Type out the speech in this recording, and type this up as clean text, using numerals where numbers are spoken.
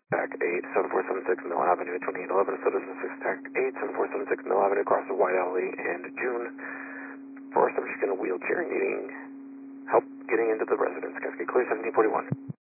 TAC 87476 Mill Avenue, 2811, Citizen 6 TAC 87476 Mill Avenue, across the White Alley, and June 1st, I'm just going to wheelchair needing help getting into the residence. Cascade Clear 1741.